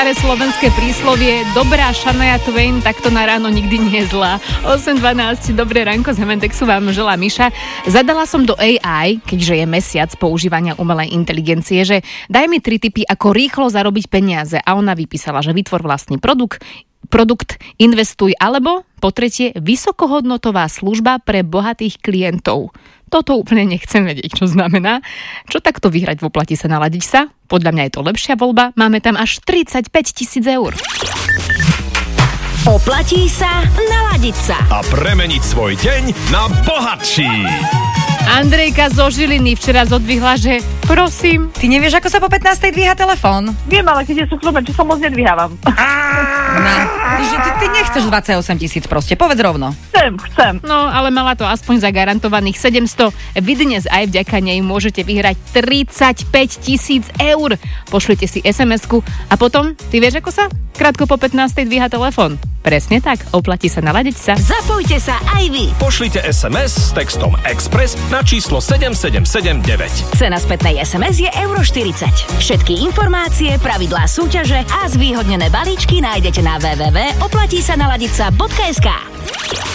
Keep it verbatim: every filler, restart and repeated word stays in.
Staré slovenské príslovie, dobrá Shania Twain takto na ráno nikdy nie je zlá. osem dvanásť, dobré ránko z Hemendexu vám želá Miša. Zadala som do á í, keďže je mesiac používania umelej inteligencie, že daj mi tri tipy, ako rýchlo zarobiť peniaze. A ona vypísala, že vytvor vlastný produkt, produkt, investuj, alebo po tretie, vysokohodnotová služba pre bohatých klientov. Toto úplne nechcem vedieť, čo znamená. Čo takto vyhrať v Oplatí sa, naladiť sa? Podľa mňa je to lepšia voľba. Máme tam až tridsaťpäť tisíc eur. Oplatí sa naladiť sa a premeniť svoj deň na bohatší. Andrejka zo Žiliny včera zodvihla, že prosím. Ty nevieš, ako sa po pätnástej dvíha telefón? Viem, ale keď je súkromné, čo sa moc nedvíhávam. No, ty, ty, ty nechceš dvadsaťosem tisíc proste, povedz rovno. Chcem, chcem. No, ale mala to aspoň za garantovaných sedemsto. Vy dnes aj vďaka nej môžete vyhrať tridsaťpäť tisíc eur. Pošlite si es em esku a potom, ty vieš, ako sa? Krátko po pätnástej dvíha telefón. Presne tak, oplatí sa naladiť sa. Zapojte sa aj vy. Pošlite es em es s textom Express na číslo sedem sedem sedem deväť. Cena spätnej es em es je euro štyridsať. Všetky informácie, pravidlá súťaže a zvýhodnené balíčky nájdete na w w w bodka oplatí sa naladiť sa bodka es ká.